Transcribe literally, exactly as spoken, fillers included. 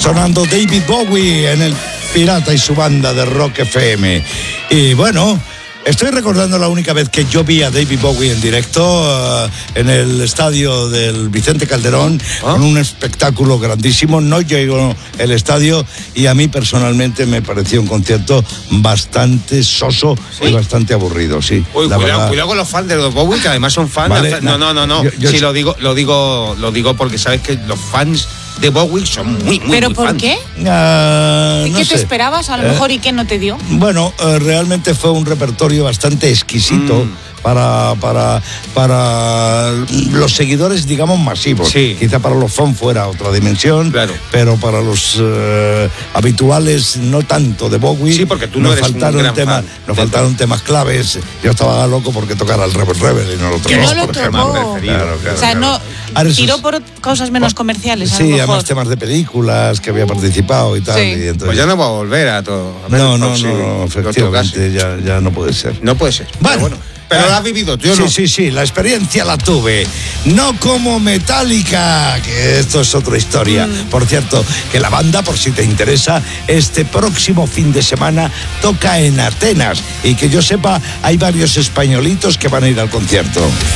sonando David Bowie en el Pirata y su banda de Rock F M. Y bueno, estoy recordando la única vez que yo vi a David Bowie en directo uh, en el estadio del Vicente Calderón, ¿Ah? con un espectáculo grandísimo. No llegó el estadio y a mí personalmente me pareció un concierto bastante soso ¿Sí? y bastante aburrido, sí. Uy, cuidado, cuidado con los fans de los Bowie, que además son fans. Vale, no, no, no, no. Yo, yo sí, lo digo, lo digo, lo digo porque sabes que los fans de Bowie son muy, muy, ¿Pero muy por fans. qué? Uh, no ¿Qué sé. te esperabas a lo eh, mejor y qué no te dio? Bueno, uh, realmente fue un repertorio bastante exquisito. Mm. Para, para, para los seguidores, digamos, masivos. Sí. Quizá para los fans fuera otra dimensión, claro. pero para los uh, habituales no tanto de Bowie. Sí, porque tú no nos eres faltaron un gran temas, fan. Nos faltaron temas claves. Yo estaba loco porque tocara el Rebel Rebel y no lo tocó. Que no lo por tocó. ejemplo. Claro, claro, o sea, claro. no Ahora, tiró es, por cosas menos comerciales. Sí, a lo mejor. además temas de películas que había participado y tal. Sí. Y entonces, pues ya no va a volver a todo. A no, no, no, no, efectivamente, ya, ya no puede ser. No puede ser. Bueno. Pero, bueno. Pero Eh, lo has vivido, yo sí, no. Sí, sí, la experiencia la tuve. No como Metallica, que esto es otra historia. Mm. Por cierto, que la banda, por si te interesa, este próximo fin de semana toca en Atenas. Y que yo sepa, hay varios españolitos que van a ir al concierto.